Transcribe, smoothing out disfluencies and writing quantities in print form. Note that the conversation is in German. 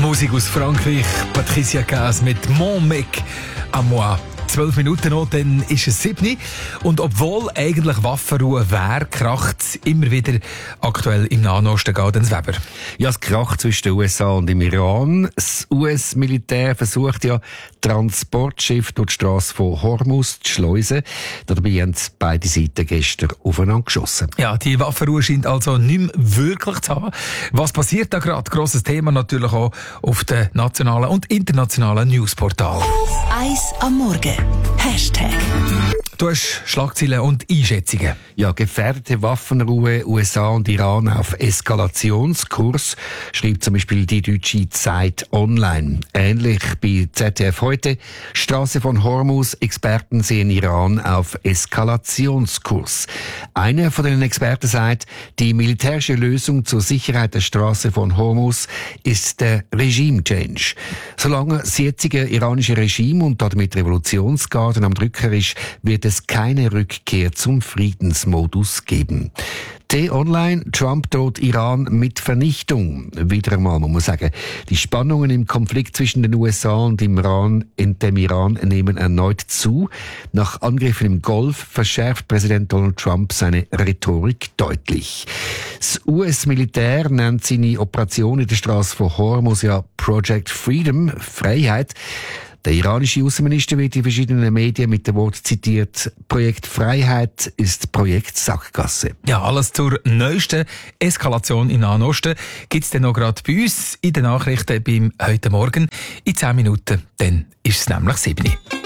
Musik aus Frankreich, Patricia Cass mit «Mon mec à moi». 12 Minuten noch, dann ist es 7. Und obwohl eigentlich Waffenruhe wäre, kracht es immer wieder aktuell im Nahen Osten. Gaudenz Weber. Ja, es kracht zwischen den USA und dem Iran. Das US-Militär versucht ja, Transportschiffe durch die Strasse von Hormuz zu schleusen. Dabei haben beide Seiten gestern aufeinander geschossen. Ja, die Waffenruhe scheint also nicht mehr wirklich zu haben. Was passiert da gerade? Grosses Thema natürlich auch auf den nationalen und internationalen Newsportalen. Eis am Morgen. Hashtag. Du hast Schlagzeilen und Einschätzungen. Ja, gefährdete Waffenruhe, USA und Iran auf Eskalationskurs, schreibt zum Beispiel die deutsche Zeit Online. Ähnlich bei ZDF heute. Straße von Hormuz, Experten sehen Iran auf Eskalationskurs. Einer von den Experten sagt, die militärische Lösung zur Sicherheit der Straße von Hormuz ist der Regime-Change. Solange das jetzige iranische Regime und damit Revolutionsgarden am Drücker ist, wird es keine Rückkehr zum Friedensmodus geben. T-Online, Trump droht Iran mit Vernichtung. Wieder einmal, muss man sagen. Die Spannungen im Konflikt zwischen den USA und dem Iran nehmen erneut zu. Nach Angriffen im Golf verschärft Präsident Donald Trump seine Rhetorik deutlich. Das US-Militär nennt seine Operation in der Straße von Hormuz ja Project Freedom, Freiheit. Der iranische Außenminister wird in verschiedenen Medien mit dem Wort zitiert: Projekt Freiheit ist Projekt Sackgasse. Ja, alles zur neuesten Eskalation im Nahen Osten gibt's dann noch gerade bei uns in den Nachrichten beim «Heute Morgen» in 10 Minuten. Dann ist es nämlich 7.